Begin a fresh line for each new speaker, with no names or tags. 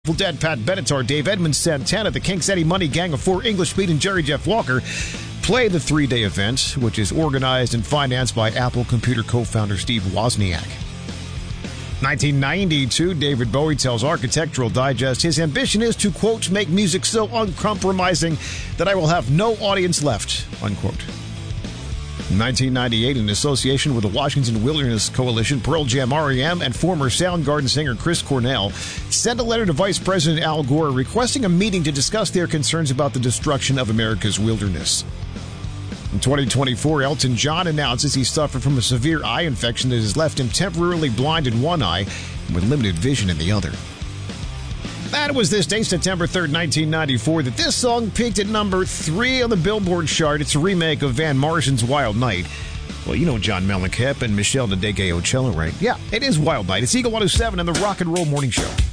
Dead, Pat Benatar, Dave Edmunds, Santana, the Kinks, Eddie Money, Gang of Four, English Pete, and Jerry Jeff Walker play the three-day event, which is organized and financed by Apple Computer co-founder Steve Wozniak. 1992, David Bowie tells Architectural Digest his ambition is to, quote, make music so uncompromising that I will have no audience left, unquote. 1998, in association with the Washington Wilderness Coalition, Pearl Jam, R.E.M., and former Soundgarden singer Chris Cornell sent a letter to Vice President Al Gore requesting a meeting to discuss their concerns about the destruction of America's wilderness. In 2024, Elton John announces he suffered from a severe eye infection that has left him temporarily blind in one eye and with limited vision in the other. That was this day, September 3rd, 1994, that this song peaked at number 3 on the Billboard chart. It's a remake of Van Morrison's Wild Night. Well, you know John Mellencamp and Michelle Nadege-Ocello, right? Yeah, it is Wild Night. It's Eagle 107 and the Rock and Roll Morning Show.